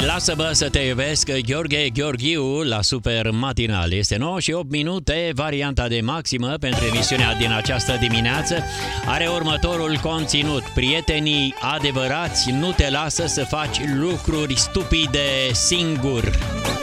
Lasă-mă să te iubesc, Gheorghe Gheorghiu la Super Matinal. Este 9 și 8 minute, varianta de maximă pentru emisiunea din această dimineață. Are următorul conținut: prietenii adevărați nu te lasă să faci lucruri stupide singur.